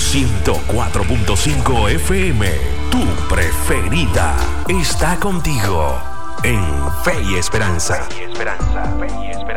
104.5 FM, tu preferida, está contigo en Fe y Esperanza.